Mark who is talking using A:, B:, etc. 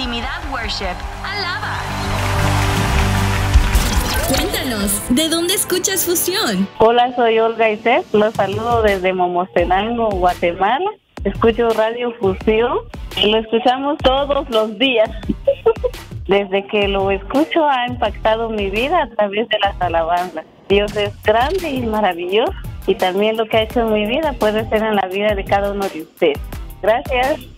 A: Intimidad Worship. Alaba.
B: Cuéntanos, ¿de dónde escuchas Fusión?
C: Hola, soy Olga Isés. Los saludo desde Momostenango, Guatemala. Escucho Radio Fusión y lo escuchamos todos los días. Desde que lo escucho ha impactado mi vida a través de las alabanzas. Dios es grande y maravilloso y también lo que ha hecho en mi vida puede ser en la vida de cada uno de ustedes. Gracias.